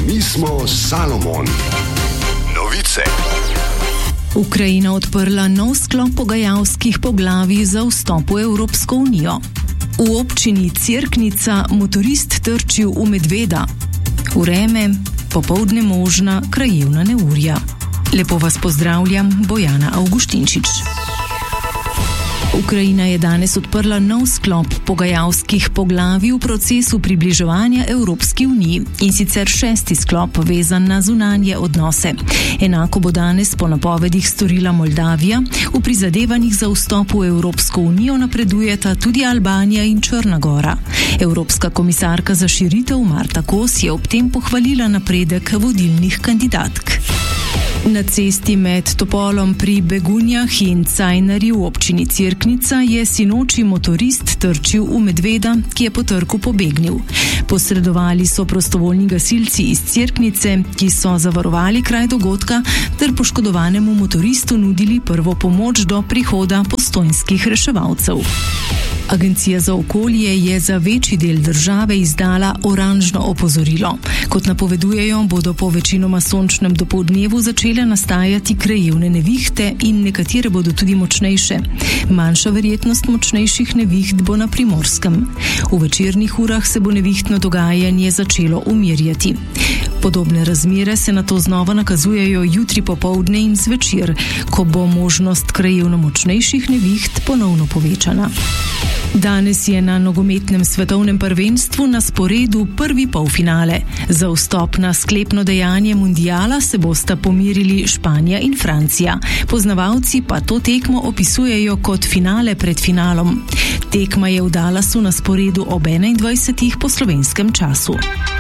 Mi smo Salomon. Novice. Ukrajina odprla nov sklop pogajalskih poglavij za vstop v Evropsko unijo. V občini Cerknica motorist trčil v medveda. Vreme, popoldne možna krajevna neurja. Lepo vas pozdravljam, Bojana Avguštinčič. Ukrajina je danes odprla nov sklop pogajalskih poglavij v procesu približevanja Evropski uniji, in sicer 6. sklop vezan na zunanje odnose. Enako bo danes po napovedih storila Moldavija, v prizadevanjih za vstop v Evropsko unijo napredujeta tudi Albanija in Črna Gora. Evropska komisarka za širitev Marta Kos je ob tem pohvalila napredek vodilnih kandidatk. Na cesti med Topolom pri Begunjah in Cajnarji v občini Cerknica je sinoči motorist trčil v medveda, ki je po trku pobegnil. Posredovali so prostovoljni gasilci iz Cerknice, ki so zavarovali kraj dogodka ter poškodovanemu motoristu nudili prvo pomoč do prihoda postojnskih reševalcev. Agencija za okolje je za večji del države izdala oranžno opozorilo. Kot napovedujejo, bodo po večinoma sončnem dopoldnevu začele nastajati krajevne nevihte in nekatere bodo tudi močnejše. Manjša verjetnost močnejših neviht bo na Primorskem. V večernih urah se bo nevihtno dogajanje začelo umirjati. Podobne razmere se nato znova nakazujejo jutri popoldne in zvečer, ko bo možnost krajevno močnejših neviht ponovno povečana. Danes je na nogometnem svetovnem prvenstvu na sporedu prvi polfinale. Za vstop na sklepno dejanje mundiala se bosta pomirili Španija in Francija. Poznavalci pa to tekmo opisujejo kot finale pred finalom. Tekma je v Dallasu na sporedu ob 21. po slovenskem času.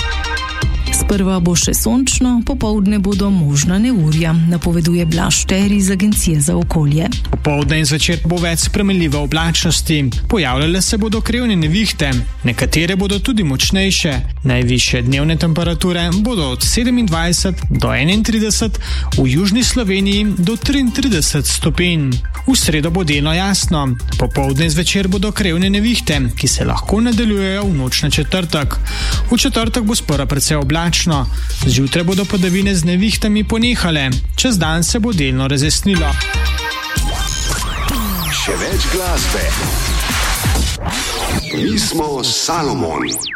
Sprva bo še sončno, popoldne bodo možna neurja, napoveduje Blaž Šter iz Agencije za okolje. Popoldne in zvečer bo več spremenljive oblačnosti. Pojavljale se bodo krajevne nevihte, nekatere bodo tudi močnejše. Najvišje dnevne temperature bodo od 27 do 31, v južni Sloveniji do 33 stopinj. V sredo bo delno jasno. Popoldne in zvečer bodo krajevne nevihte, ki se lahko nadaljujejo v noč na četrtek. V četrtek bo sprva precej oblačno. Zjutraj bodo padavine z nevihtami ponehale, čez dan se bo delno razjasnilo. Še več glasbe. Mi smo Salomon.